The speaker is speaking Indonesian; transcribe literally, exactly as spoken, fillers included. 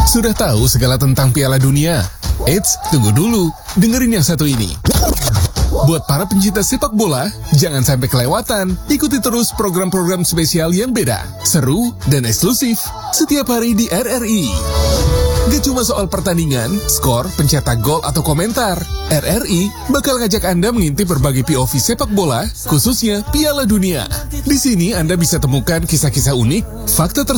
Sudah tahu segala tentang Piala Dunia? Eits, tunggu dulu. Dengerin yang satu ini. Buat para pencinta sepak bola, jangan sampai kelewatan. Ikuti terus program-program spesial yang beda, seru, dan eksklusif setiap hari di R R I. Gak cuma soal pertandingan, skor, pencetak gol, atau komentar. R R I bakal ngajak Anda mengintip berbagai P O V sepak bola, khususnya Piala Dunia. Di sini Anda bisa temukan kisah-kisah unik, fakta tersebut,